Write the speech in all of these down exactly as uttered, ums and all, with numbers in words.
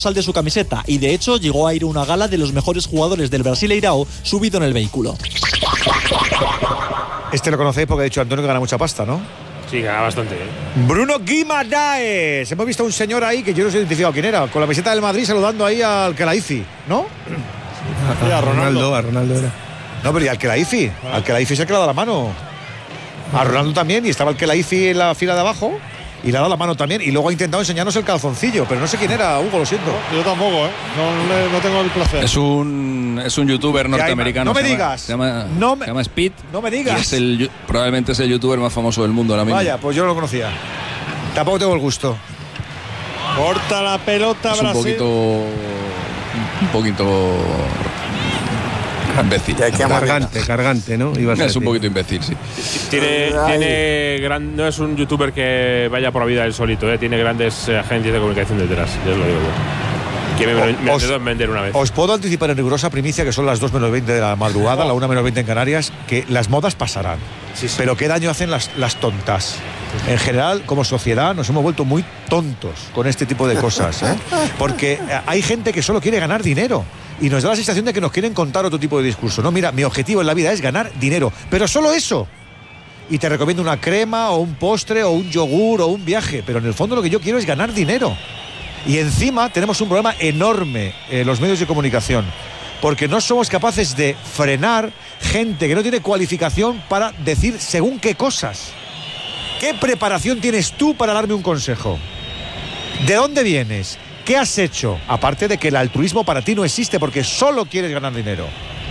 al de su camiseta y de hecho llegó a ir a una gala de los mejores jugadores del Brasileirao subido en el vehículo. Este lo conocéis porque ha dicho Antonio que gana mucha pasta, ¿no? Sí, gana bastante, ¿eh? Bruno Guimaraes. Hemos visto a un señor ahí que yo no sé identificado quién era, con la camiseta del Madrid saludando ahí al Kelaifi, ¿no? Sí, a Ronaldo, a Ronaldo era. No, pero ¿y al Kelaifi? Al Kelaifi se ha quedado la mano. A Ronaldo también, y estaba el Kelaifi en la fila de abajo. Y le ha dado la mano también. Y luego ha intentado enseñarnos el calzoncillo. Pero no sé quién era, Hugo, lo siento. No, yo tampoco, ¿eh? No, no, no tengo el placer. Es un, es un youtuber norteamericano. No me se digas. Llama, se, llama, no me, se llama Speed. No me digas. Y es el, probablemente es el youtuber más famoso del mundo ahora mismo. Vaya, pues yo no lo conocía. Tampoco tengo el gusto. Corta la pelota, es Brasil. un poquito. Un poquito. Imbécil. Cargante, cargante, ¿no? Ibas a es un decir. poquito imbécil, sí. Tiene, tiene gran, no es un youtuber que vaya por la vida él solito, ¿eh? Tiene grandes eh, agencias de comunicación detrás, ya os lo digo yo. Que me, me os, ayudó en vender una vez. Os puedo anticipar en rigurosa primicia, que son las dos menos veinte de la madrugada, oh. la una menos veinte en Canarias, que las modas pasarán. Sí, sí. Pero qué daño hacen las, las tontas. En general, como sociedad, nos hemos vuelto muy tontos con este tipo de cosas, ¿eh? Porque hay gente que solo quiere ganar dinero. Y nos da la sensación de que nos quieren contar otro tipo de discurso. No, mira, mi objetivo en la vida es ganar dinero, pero solo eso. Y te recomiendo una crema o un postre o un yogur o un viaje, pero en el fondo lo que yo quiero es ganar dinero. Y encima tenemos un problema enorme en los medios de comunicación, porque no somos capaces de frenar gente que no tiene cualificación para decir según qué cosas. ¿Qué preparación tienes tú para darme un consejo? ¿De dónde vienes? ¿Qué has hecho? Aparte de que el altruismo para ti no existe porque solo quieres ganar dinero.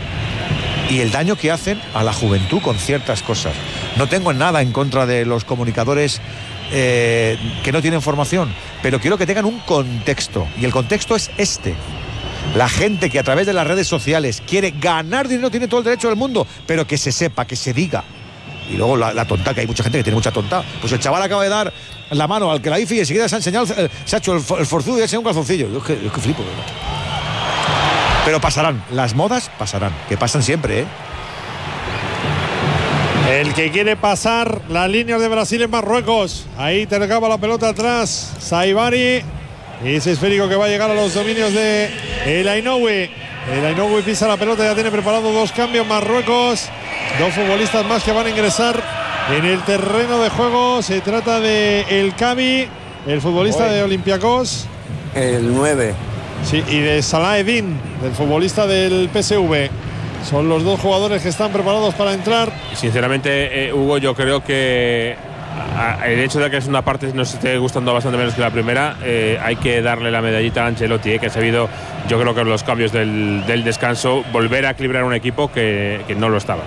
Y el daño que hacen a la juventud con ciertas cosas. No tengo nada en contra de los comunicadores eh, que no tienen formación, pero quiero que tengan un contexto. Y el contexto es este. La gente que a través de las redes sociales quiere ganar dinero tiene todo el derecho del mundo, pero que se sepa, que se diga. Y luego la, la tonta, que hay mucha gente que tiene mucha tonta. Pues el chaval acaba de dar la mano al Kelaifi y enseguida se ha enseñado, se ha hecho el, el forzudo y ha enseñado un calzoncillo. Yo es que, yo es que flipo, ¿verdad? Pero pasarán, las modas pasarán, que pasan siempre, ¿eh? El que quiere pasar las líneas de Brasil en Marruecos. Ahí te acaba la pelota atrás. Saibari. Y ese esférico que va a llegar a los dominios de El Ainoue. El Ainoue pisa la pelota, ya tiene preparado dos cambios Marruecos. Dos futbolistas más que van a ingresar en el terreno de juego. Se trata de El Kabi, el futbolista Oye. de Olympiacos. El nueve. Sí, y de Salah Eddin, del futbolista del P S V. Son los dos jugadores que están preparados para entrar. Sinceramente, eh, Hugo, yo creo que a, el hecho de que es una parte nos esté gustando bastante menos que la primera, eh, hay que darle la medallita a Ancelotti, eh, que ha sabido, yo creo que en los cambios del, del descanso, volver a equilibrar un equipo que, que no lo estaba.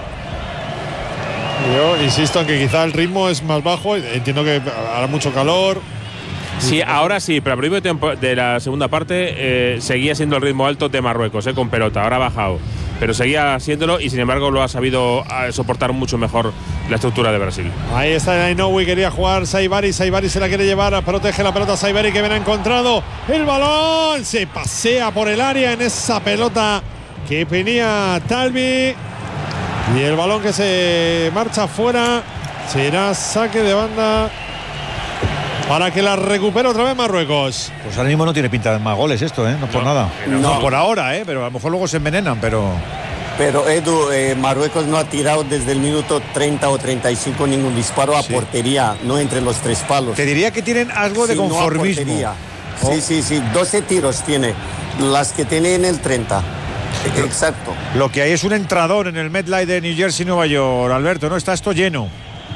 Yo insisto en que quizá el ritmo es más bajo. Entiendo que hará mucho calor. Sí, ahora sí, pero al principio de la segunda parte eh, seguía siendo el ritmo alto de Marruecos, eh, con pelota. Ahora ha bajado, pero seguía siéndolo y sin embargo lo ha sabido soportar mucho mejor la estructura de Brasil. Ahí está el Ainoue, quería jugar Saibari. Saibari se la quiere llevar, protege la pelota Saibari, que viene encontrado el balón. Se pasea por el área en esa pelota que venía Talbi. Y el balón que se marcha fuera será saque de banda para que la recupere otra vez Marruecos. Pues ahora mismo no tiene pinta de más goles esto, ¿eh? No por no, nada. No, no por ahora, ¿eh? Pero a lo mejor luego se envenenan, pero… Pero Edu, eh, Marruecos no ha tirado desde el minuto treinta o treinta y cinco ningún disparo a sí. portería, no entre los tres palos. Te diría que tienen algo de sí, conformismo. No oh. Sí, sí, sí, doce tiros tiene, las que tiene en el treinta. Exacto. Lo que hay es un entrador en el MetLife de New Jersey, Nueva York. Alberto, ¿no? Está esto lleno.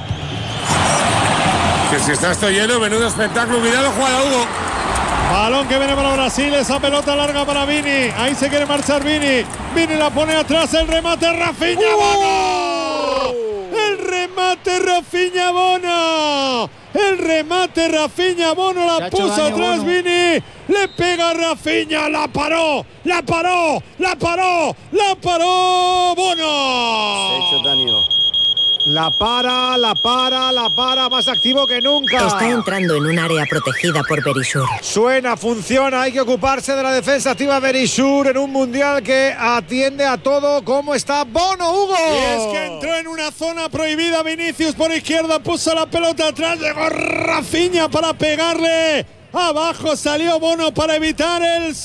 Que si está esto lleno, menudo espectáculo. Cuidado, juega Hugo. Balón que viene para Brasil, esa pelota larga para Vini. Ahí se quiere marchar Vini. Vini la pone atrás, el remate Rafinha Bono. El remate Rafinha Bono. El remate Rafinha Bono, la puso atrás Bono. Vini. Le pega a Rafinha, la paró, la paró, la paró, la paró Bono. Se ha hecho daño. La para, la para, la para, más activo que nunca. Está entrando en un área protegida por Verisur. Suena, funciona, hay que ocuparse de la defensa activa Verisur en un mundial que atiende a todo. ¿Cómo está Bono, Hugo? Y es que entró en una zona prohibida Vinicius por izquierda, puso la pelota atrás, llegó Rafinha para pegarle. Abajo salió Bono para evitar el